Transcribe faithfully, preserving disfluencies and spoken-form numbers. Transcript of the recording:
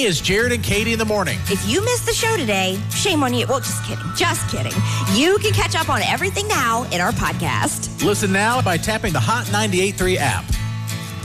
Today is Jared and Katie in the morning. If you missed the show today, shame on you. Well, just kidding. Just kidding. You can catch up on everything now in our podcast. Listen now by tapping the Hot ninety-eight point three app.